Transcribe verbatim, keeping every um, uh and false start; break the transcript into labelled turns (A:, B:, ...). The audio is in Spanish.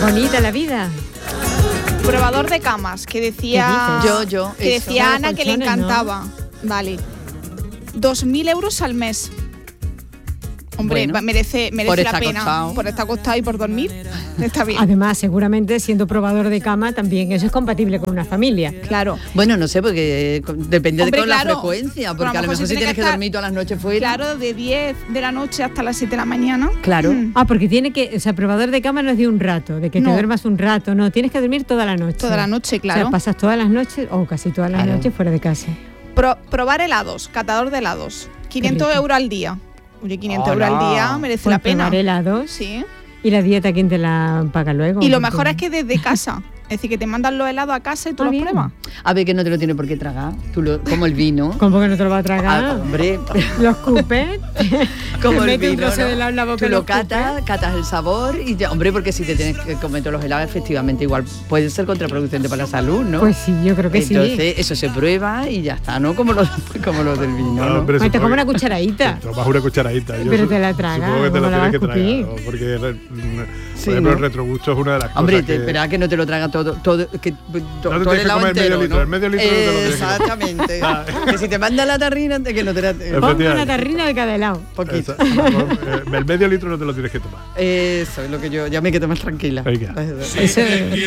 A: Bonita la vida.
B: Probador de camas, que decía...
A: ¿Qué
C: Yo, yo.
B: Que
C: eso.
B: decía
A: Claro,
B: Ana que le
A: colchones, ¿no?
B: encantaba. Vale. Dos mil euros al mes. Hombre,
C: Bueno,
B: va- merece,
C: por
B: merece la
C: estar
B: pena.
C: acostado.
B: Por estar acostado y por dormir. Está bien.
A: Además, seguramente siendo probador de cama también eso es compatible con una familia.
B: Claro.
C: Bueno, no sé, porque eh, depende
B: Hombre,
C: de con
B: claro.
C: la frecuencia, porque
B: Pero
C: a lo mejor si
B: tiene
C: tienes que,
B: estar-
C: dormir todas las noches fuera.
B: Claro, de diez de la noche hasta las siete de la mañana.
C: Claro.
B: Mm,
A: Ah, porque tiene que, o sea, probador de cama no es de un rato, de que te
B: No.
A: duermas un rato, no, tienes que dormir toda la noche.
B: Toda la noche,
A: O
B: claro.
A: sea, pasas todas las noches o casi todas las
C: Claro.
A: noches fuera de casa.
B: Pro- probar helados, catador de helados. quinientos
A: rico.
B: euros al día. Oye, quinientos euros
C: Hola.
B: al día merece
A: Pues
B: la pena.
A: probar helados.
B: Sí.
A: Y la dieta, ¿quién te la paga luego?
B: Y lo
A: Porque-
B: mejor es que desde casa. Es decir, que te mandan los helados a casa y tú
A: Ah,
B: los
A: bien.
B: pruebas.
C: A ver, que no te lo tienes por qué tragar. Tú lo, como el vino.
A: ¿Cómo que no te lo va a tragar?
C: Ah, hombre,
A: Los cupes.
C: como
A: Te
C: el
A: mete un
C: vino,
A: trozo
C: ¿no?
A: de helado en la boca
C: Tú
A: y
C: lo
A: los
C: catas, catas el sabor y ya, hombre, porque si te tienes que comer todos los helados, efectivamente, igual puede ser contraproducente para la salud, ¿no?
A: Pues sí, yo creo que
C: Entonces,
A: sí.
C: eso se prueba y ya está, ¿no? Como los, como los del vino,
D: No,
C: ¿no?
D: hombre,
A: Ay, te
D: supongo
A: como una
D: que-
A: cucharadita.
D: Te tomas una cucharadita. Yo
A: Pero
D: su-
A: te la tragas,
D: Supongo que te
A: ¿cómo la
D: la tienes que
A: vas a escupir?
D: tragar, ¿no? Porque re- mm,
C: Sí,
D: por ejemplo,
C: ¿no?
D: el retrogusto es una de las
C: Hombre,
D: cosas
C: te
D: que...
C: espera que no te lo traga todo, todo que to-
D: te
C: todo
D: tienes
C: el
D: que
C: helado
D: comer medio
C: entero,
D: litro,
C: ¿no?
D: el medio litro no te lo tienes que tomar.
C: Exactamente.
D: Ah.
C: Que si te manda la tarrina, que no te la...
A: Ponme
D: Efectivamente.
A: una tarrina de cada helado.
C: Poquito.
D: Esa- eh, el medio litro no te lo tienes que tomar.
C: Eso es lo que yo ya me quedo más tranquila.
D: Venga.
A: Eso es-